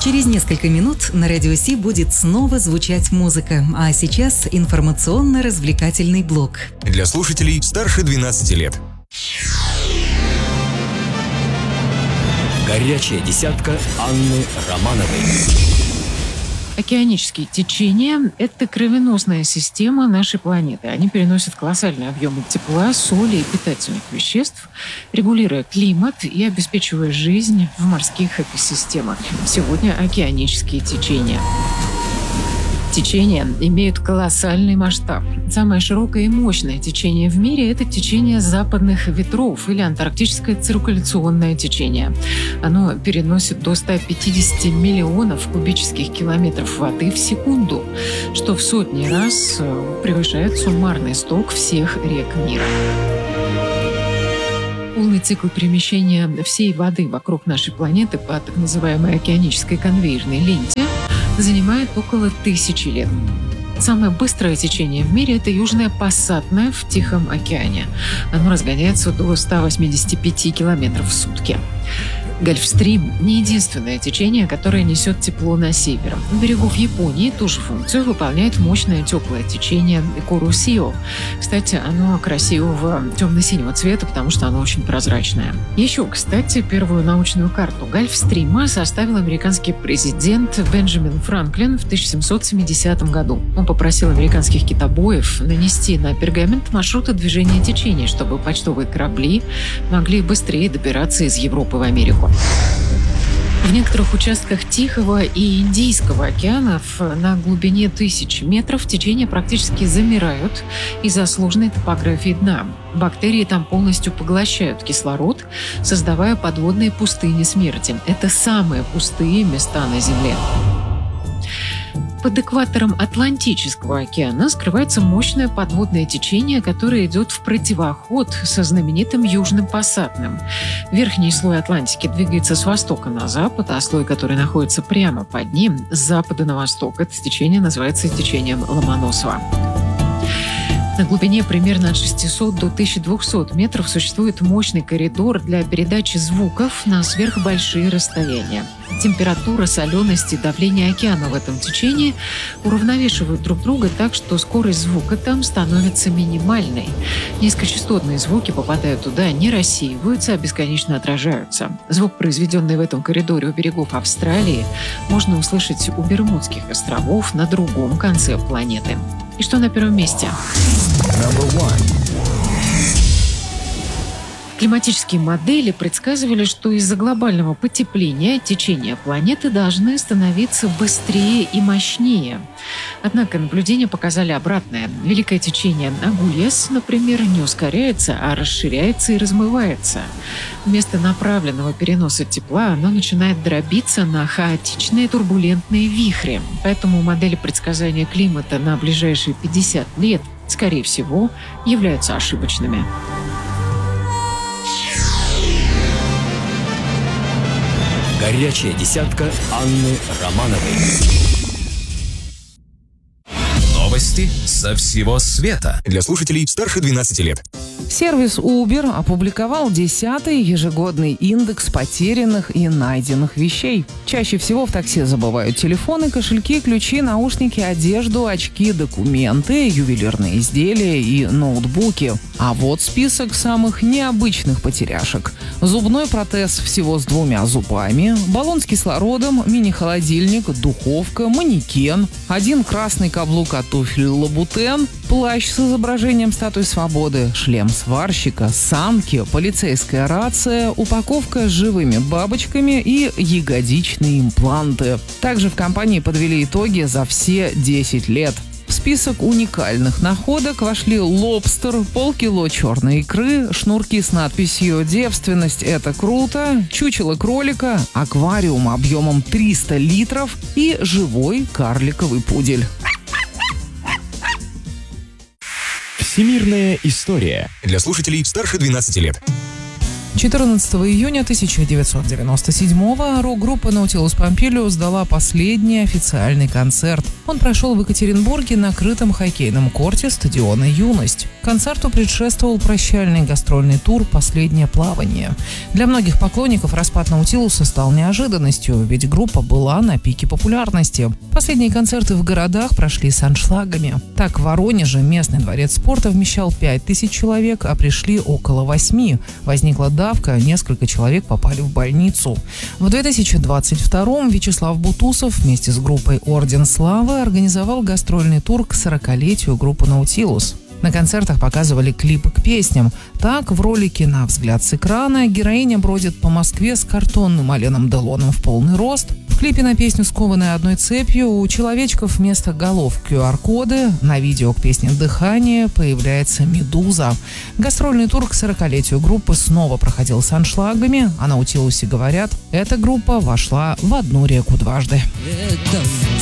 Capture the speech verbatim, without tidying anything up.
Через несколько минут на Радио Си будет снова звучать музыка, а сейчас информационно-развлекательный блок. Для слушателей старше двенадцати лет. Горячая десятка Анны Романовой. Океанические течения – это кровеносная система нашей планеты. Они переносят колоссальные объемы тепла, соли и питательных веществ, регулируя климат и обеспечивая жизнь в морских экосистемах. Сегодня океанические течения. Течения имеют колоссальный масштаб. Самое широкое и мощное течение в мире – это течение западных ветров или антарктическое циркуляционное течение. Оно переносит до ста пятидесяти миллионов кубических километров воды в секунду, что в сотни раз превышает суммарный сток всех рек мира. Полный цикл перемещения всей воды вокруг нашей планеты по так называемой океанической конвейерной ленте занимает около тысячи лет. Самое быстрое течение в мире – это южное пассатное в Тихом океане. Оно разгоняется до ста восьмидесяти пяти километров в сутки. Гольфстрим – не единственное течение, которое несет тепло на север. У берегов Японии ту же функцию выполняет мощное теплое течение Куросио. Кстати, оно красивого темно-синего цвета, потому что оно очень прозрачное. Еще, кстати, первую научную карту Гольфстрима составил американский президент Бенджамин Франклин в тысяча семьсот семидесятом году. Он попросил американских китобоев нанести на пергамент маршруты движения течений, чтобы почтовые корабли могли быстрее добираться из Европы в Америку. В некоторых участках Тихого и Индийского океанов на глубине тысячи метров течения практически замирают из-за сложной топографии дна. Бактерии там полностью поглощают кислород, создавая подводные пустыни смерти. Это самые пустые места на Земле. Под экватором Атлантического океана скрывается мощное подводное течение, которое идет в противоход со знаменитым Южным пассатным. Верхний слой Атлантики двигается с востока на запад, а слой, который находится прямо под ним, с запада на восток. Это течение называется течением Ломоносова. На глубине примерно от шестисот до тысячи двухсот метров существует мощный коридор для передачи звуков на сверхбольшие расстояния. Температура, соленость и давление океана в этом течении уравновешивают друг друга так, что скорость звука там становится минимальной. Низкочастотные звуки попадают туда, не рассеиваются, а бесконечно отражаются. Звук, произведенный в этом коридоре у берегов Австралии, можно услышать у Бермудских островов на другом конце планеты. И что на первом месте? Климатические модели предсказывали, что из-за глобального потепления течения планеты должны становиться быстрее и мощнее. Однако наблюдения показали обратное. Великое течение Агульяс, например, не ускоряется, а расширяется и размывается. Вместо направленного переноса тепла оно начинает дробиться на хаотичные турбулентные вихри. Поэтому модели предсказания климата на ближайшие пятьдесят лет, скорее всего, являются ошибочными. Горячая десятка Анны Романовой. Новости со всего света. Для слушателей старше двенадцати лет. Сервис Uber опубликовал десятый ежегодный индекс потерянных и найденных вещей. Чаще всего в такси забывают телефоны, кошельки, ключи, наушники, одежду, очки, документы, ювелирные изделия и ноутбуки. А вот список самых необычных потеряшек. Зубной протез всего с двумя зубами, баллон с кислородом, мини-холодильник, духовка, манекен, один красный каблук от туфель Лабутен, плащ с изображением статуи свободы, шлем сварщика, санки, полицейская рация, упаковка с живыми бабочками и ягодичные импланты. Также в компании подвели итоги за все десять лет. В список уникальных находок вошли лобстер, полкило черной икры, шнурки с надписью «Девственность – это круто», чучело кролика, аквариум объемом триста литров и живой карликовый пудель. Всемирная история. Для слушателей старше двенадцати лет. четырнадцатого июня тысяча девятьсот девяносто седьмого рок-группа Nautilus Pompilius дала последний официальный концерт. Он прошел в Екатеринбурге на крытом хоккейном корте стадиона «Юность». Концерту предшествовал прощальный гастрольный тур «Последнее плавание». Для многих поклонников распад Наутилуса стал неожиданностью, ведь группа была на пике популярности. Последние концерты в городах прошли с аншлагами. Так, в Воронеже местный дворец спорта вмещал пять тысяч человек, а пришли около восьми. Возникла давка, несколько человек попали в больницу. В две тысячи двадцать втором Вячеслав Бутусов вместе с группой «Орден Славы» организовал гастрольный тур к сорокалетию группы «Наутилус». На концертах показывали клипы к песням. Так, в ролике «На взгляд с экрана» героиня бродит по Москве с картонным Аленом Делоном в полный рост. В клипе на песню «Скованная одной цепью» у человечков вместо голов ку ар коды. На видео к песне «Дыхание» появляется медуза. Гастрольный тур к сорокалетию группы снова проходил с аншлагами. О Наутилусе говорят, эта группа вошла в одну реку дважды. Это